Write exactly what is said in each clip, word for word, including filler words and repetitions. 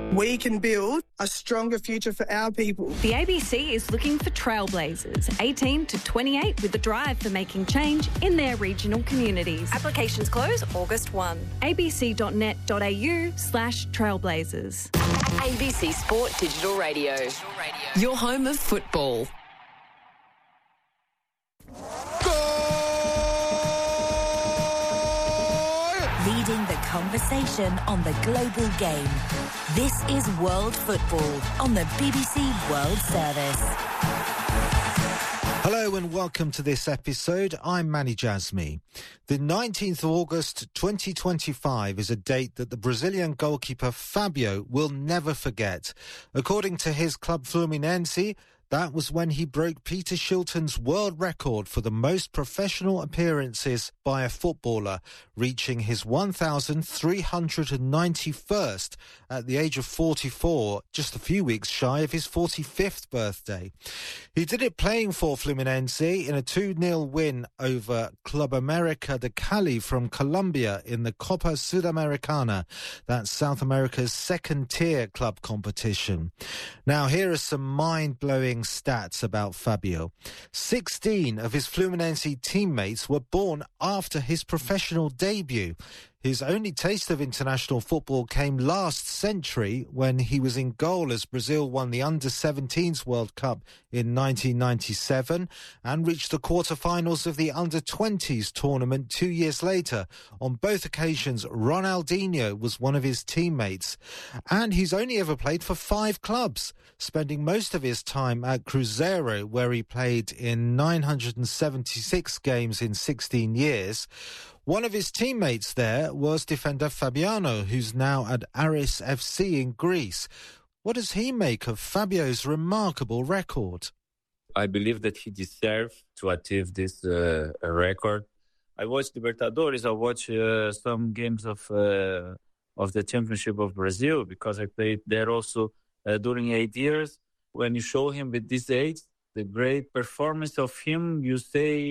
We can build a stronger future for our people. The A B C is looking for trailblazers, eighteen to twenty-eight, with the drive for making change in their regional communities. Applications close August first. abc.net.au slash trailblazers. A B C Sport Digital Radio. Digital Radio. Your home of football. Leading the conversation on the global game. This is World Football on the B B C World Service. Hello and welcome to this episode. I'm Manny Jasmi. The nineteenth of August twenty twenty-five is a date that the Brazilian goalkeeper Fabio will never forget. According to his club Fluminense, that was when he broke Peter Shilton's world record for the most professional appearances by a footballer, reaching his one thousand three hundred ninety-first at the age of forty-four, just a few weeks shy of his forty-fifth birthday. He did it playing for Fluminense in a two nil win over Club América de Cali from Colombia in the Copa Sudamericana, that's South America's second-tier club competition. Now, here are some mind-blowing stats about Fabio. sixteen of his Fluminense teammates were born after his professional debut. His only taste of international football came last century when he was in goal as Brazil won the under seventeens World Cup in nineteen ninety-seven and reached the quarter-finals of the under twenties tournament two years later. On both occasions, Ronaldinho was one of his teammates. And he's only ever played for five clubs, spending most of his time at Cruzeiro, where he played in nine hundred seventy-six games in sixteen years. One of his teammates there was defender Fabiano, who's now at Aris F C in Greece. What does he make of Fabio's remarkable record? I believe that he deserves to achieve this uh, record. I watched Libertadores. I watched uh, some games of uh, of the Championship of Brazil because I played there also uh, during eight years. When you show him with this age, the great performance of him, you say,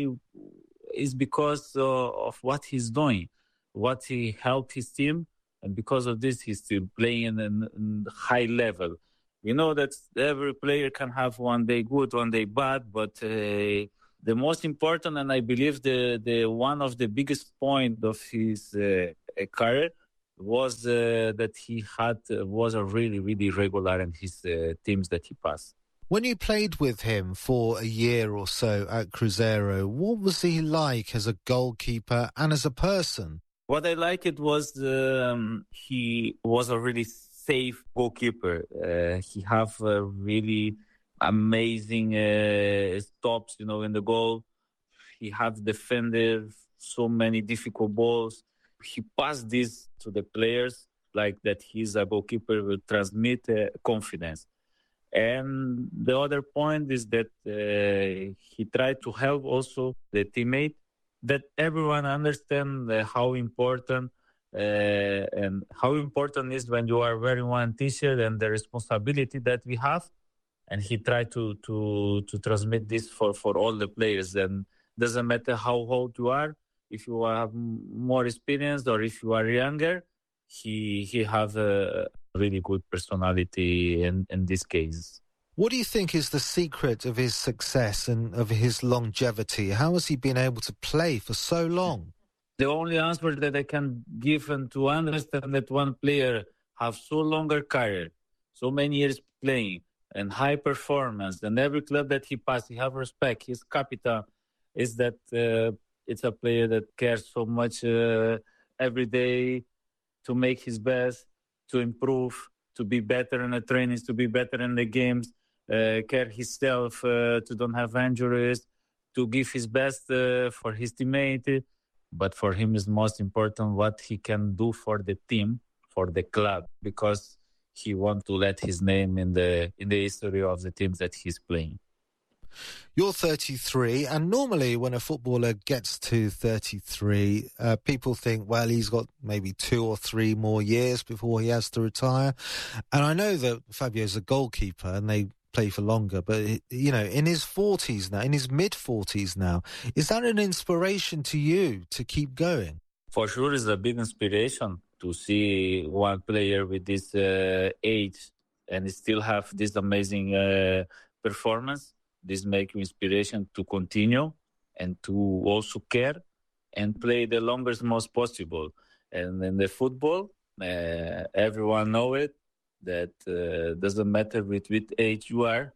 is because uh, of what he's doing, what he helped his team, and because of this, he's still playing in a high level. We know that every player can have one day good, one day bad, but uh, the most important, and I believe the, the one of the biggest point of his uh, career was uh, that he had uh, was a really, really regular in his uh, teams that he passed. When you played with him for a year or so at Cruzeiro, what was he like as a goalkeeper and as a person? What I liked it was um, he was a really safe goalkeeper. Uh, he have a really amazing uh, stops, you know, in the goal. He have defended so many difficult balls. He passed this to the players, like that he's a goalkeeper will transmit uh, confidence. And the other point is that uh, he tried to help also the teammate, that everyone understand uh, how important uh, and how important is when you are wearing one T-shirt and the responsibility that we have. And he tried to to to transmit this for, for all the players. And doesn't matter how old you are, if you have more experience or if you are younger, he he have a really good personality in, in this case. What do you think is the secret of his success and of his longevity? How has he been able to play for so long? The only answer that I can give and to understand that one player have so longer career, so many years playing and high performance, and every club that he passed, he have respect. His capital is that uh, it's a player that cares so much uh, every day to make his best, to improve, to be better in the trainings, to be better in the games, uh, care himself, uh, to don't have injuries, to give his best uh, for his teammate. But for him is most important what he can do for the team, for the club, because he wants to let his name in the in the history of the teams that he's playing. You're thirty-three, and normally when a footballer gets to thirty-three, uh, people think, well, he's got maybe two or three more years before he has to retire. And I know that Fabio's a goalkeeper and they play for longer, but, you know, in his forties now, in his mid-forties now, is that an inspiration to you to keep going? For sure, it's a big inspiration. to see one player with this uh, age and still have this amazing uh, performance. This makes you inspiration to continue and to also care and play the longest most possible. And in the football, uh, everyone know it, that uh, doesn't matter with what age you are,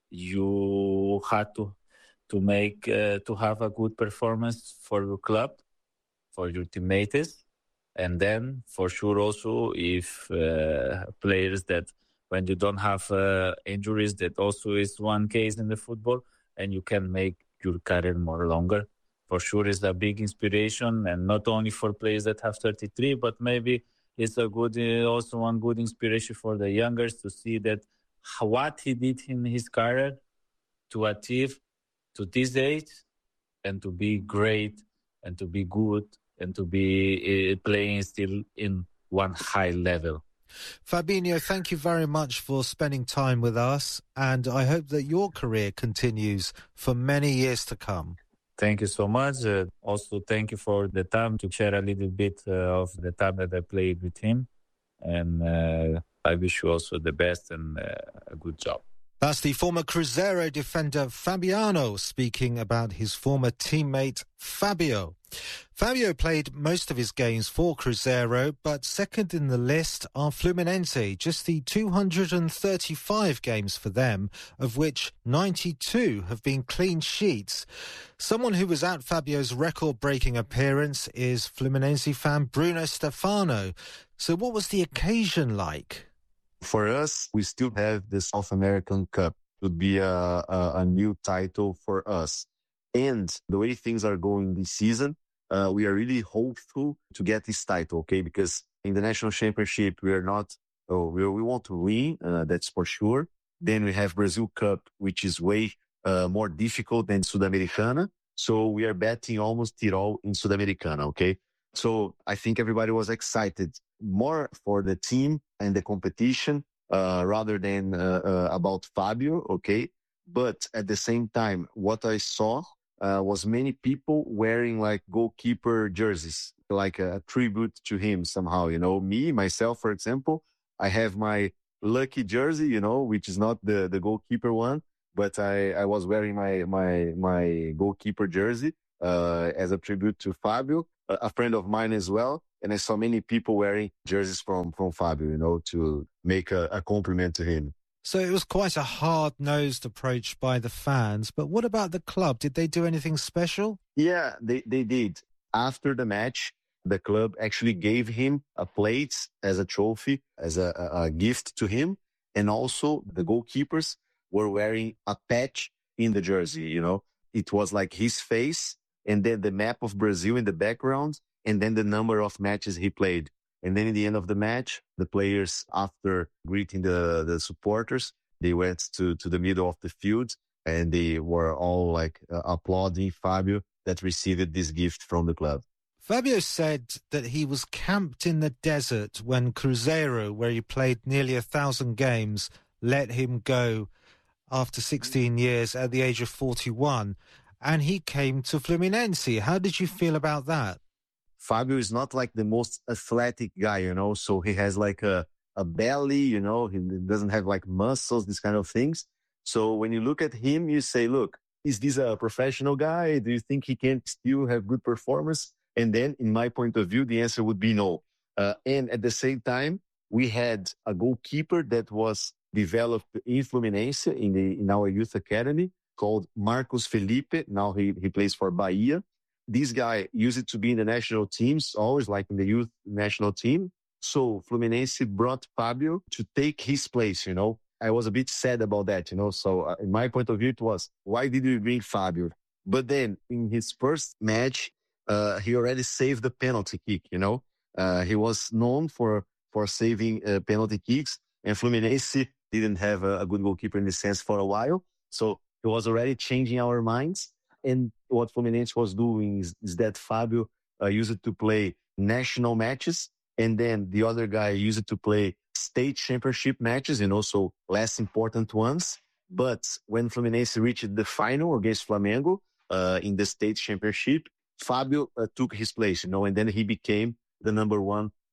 you have to to make uh, to have a good performance for your club, for your teammates, and then for sure also if uh, players that when you don't have uh, injuries, that also is one case in the football, and you can make your career more longer. For sure, is a big inspiration, and not only for players that have thirty-three, but maybe it's a good uh, also one good inspiration for the youngers to see that what he did in his career to achieve to this age and to be great and to be good and to be uh, playing still in one high level. Fabinho, thank you very much for spending time with us, and I hope that your career continues for many years to come. Thank you so much. Uh, also, thank you for the time to share a little bit uh, of the time that I played with him. And uh, I wish you also the best and uh, a good job. That's the former Cruzeiro defender Fabiano speaking about his former teammate Fabio. Fabio played most of his games for Cruzeiro, but second in the list are Fluminense, just the two hundred thirty-five games for them, of which ninety-two have been clean sheets. Someone who was at Fabio's record-breaking appearance is Fluminense fan Bruno Stefano. So what was the occasion like? For us, we still have the South American Cup. It would be a, a, a new title for us. And the way things are going this season, uh, we are really hopeful to get this title, okay? Because in the National Championship, we are not, oh, we, we want to win, uh, that's for sure. Then we have Brazil Cup, which is way uh, more difficult than Sudamericana. So we are betting almost it all in Sudamericana, okay? So I think everybody was excited more for the team and the competition uh, rather than uh, uh, about Fabio, okay? But at the same time, what I saw uh, was many people wearing like goalkeeper jerseys, like a, a tribute to him somehow, you know? Me, myself, for example, I have my lucky jersey, you know, which is not the, the goalkeeper one, but I, I was wearing my, my, my goalkeeper jersey uh, as a tribute to Fabio. A friend of mine as well. And I saw many people wearing jerseys from, from Fabio, you know, to make a, a compliment to him. So it was quite a hard-nosed approach by the fans. But what about the club? Did they do anything special? Yeah, they, they did. After the match, the club actually gave him a plate as a trophy, as a, a, a gift to him. And also the goalkeepers were wearing a patch in the jersey, you know. It was like his face, and then the map of Brazil in the background, and then the number of matches he played. And then in the end of the match, the players, after greeting the, the supporters, they went to, to the middle of the field, and they were all like uh, applauding Fabio that received this gift from the club. Fabio said that he was camped in the desert when Cruzeiro, where he played nearly a thousand games, let him go after sixteen years at the age of forty-one. And he came to Fluminense. How did you feel about that? Fabio is not like the most athletic guy, you know, so he has like a, a belly, you know, he doesn't have like muscles, these kind of things. So when you look at him, you say, look, is this a professional guy? Do you think he can still have good performance? And then in my point of view, the answer would be no. Uh, and at the same time, we had a goalkeeper that was developed in Fluminense in the, in our youth academy, called Marcos Felipe. Now he, he plays for Bahia. This guy used to be in the national teams, always like in the youth national team. So Fluminense brought Fabio to take his place, you know. I was a bit sad about that, you know. So uh, in my point of view, it was, why did we bring Fabio? But then in his first match, uh, he already saved the penalty kick, you know. Uh, he was known for, for saving uh, penalty kicks, and Fluminense didn't have a, a good goalkeeper in the sense for a while. So it was already changing our minds. And what Fluminense was doing is, is that Fabio uh, used to play national matches. And then the other guy used to play state championship matches and also less important ones. But when Fluminense reached the final against Flamengo uh, in the state championship, Fabio uh, took his place, you know, and then he became the number one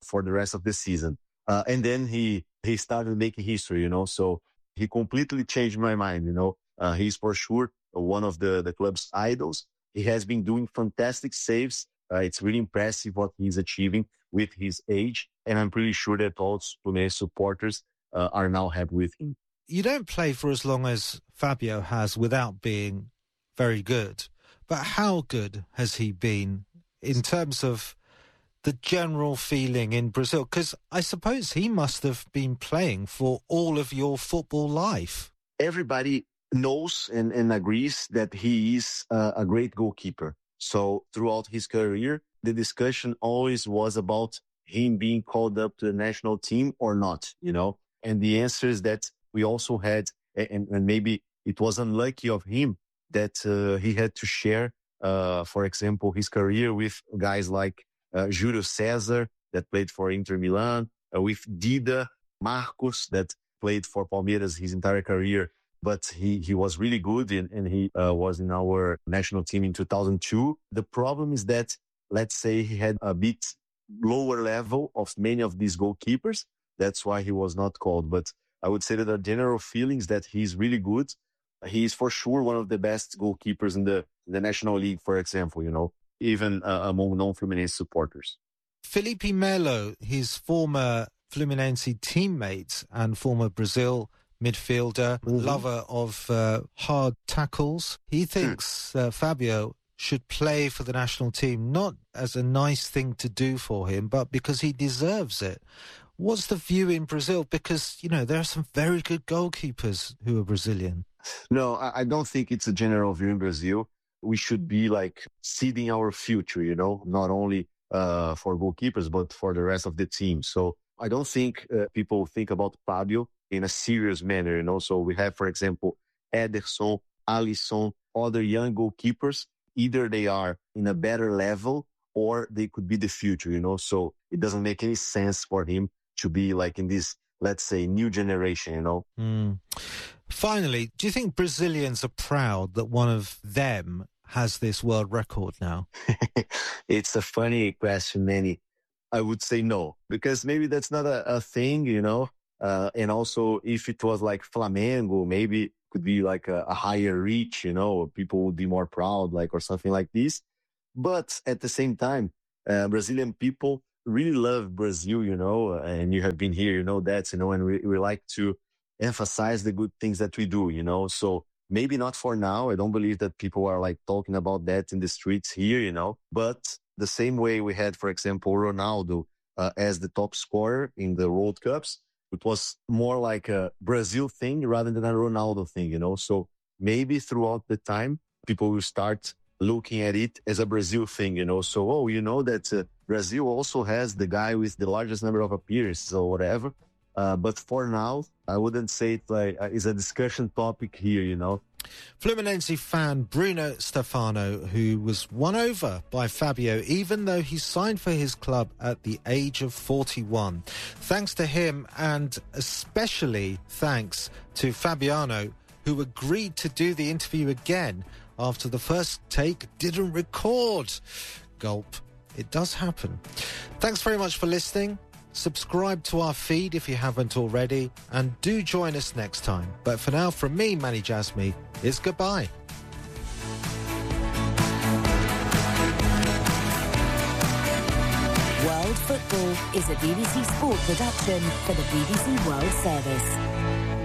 for the rest of the season. Uh, and then he, he started making history, you know, so he completely changed my mind, you know. Uh, he's for sure one of the, the club's idols. He has been doing fantastic saves. Uh, it's really impressive what he's achieving with his age. And I'm pretty sure that all Fluminense supporters uh, are now happy with him. You don't play for as long as Fabio has without being very good. But how good has he been in terms of the general feeling in Brazil? Because I suppose he must have been playing for all of your football life. Everybody knows and, and agrees that he is uh, a great goalkeeper. So throughout his career, the discussion always was about him being called up to the national team or not, you know. And the answer is that we also had, and, and maybe it was unlucky of him that uh, he had to share, uh, for example, his career with guys like uh, Júlio César that played for Inter Milan, uh, with Dida, Marcos that played for Palmeiras his entire career, but he, he was really good and, and he uh, was in our national team in two thousand two. The problem is that, let's say he had a bit lower level of many of these goalkeepers. That's why he was not called. But I would say that the general feelings that he's really good. He is for sure one of the best goalkeepers in the, the National League, for example, you know, even uh, among non-Fluminense supporters. Felipe Melo, his former Fluminense teammate and former Brazil midfielder, mm-hmm. lover of uh, hard tackles, he thinks uh, Fabio should play for the national team, not as a nice thing to do for him, but because he deserves it. What's the view in Brazil? Because, you know, there are some very good goalkeepers who are Brazilian. No, I don't think it's a general view in Brazil. We should be like seeding our future, you know, not only uh, for goalkeepers, but for the rest of the team. So I don't think uh, people think about Fabio in a serious manner, you know. So we have, for example, Ederson, Alisson, other young goalkeepers. Either they are in a better level or they could be the future, you know. So it doesn't make any sense for him to be like in this, let's say, new generation, you know. Mm. Finally, do you think Brazilians are proud that one of them has this world record now? It's a funny question, Manny. I would say no, because maybe that's not a, a thing, you know. Uh, and also, if it was like Flamengo, maybe it could be like a, a higher reach, you know, people would be more proud, like, or something like this. But at the same time, uh, Brazilian people really love Brazil, you know, and you have been here, you know, that, you know, and we, we like to emphasize the good things that we do, you know. So maybe not for now. I don't believe that people are like talking about that in the streets here, you know, but the same way we had, for example, Ronaldo uh, as the top scorer in the World Cups, it was more like a Brazil thing rather than a Ronaldo thing, you know. So maybe throughout the time, people will start looking at it as a Brazil thing, you know. So, oh, you know that uh, Brazil also has the guy with the largest number of appearances or whatever. Uh, but for now, I wouldn't say it like uh, is a discussion topic here, you know. Fluminense fan Bruno Stefano, who was won over by Fabio, even though he signed for his club at the age of forty-one. Thanks to him, and especially thanks to Fabiano, who agreed to do the interview again after the first take didn't record. Gulp. It does happen. Thanks very much for listening. Subscribe to our feed if you haven't already, and do join us next time. But for now, from me, Manny Jasmy, it's goodbye. World Football is a B B C Sport production for the B B C World Service.